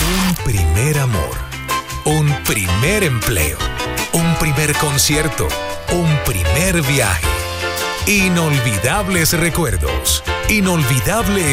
Un primer amor, un primer empleo, un primer concierto, un primer viaje. Inolvidables recuerdos, inolvidable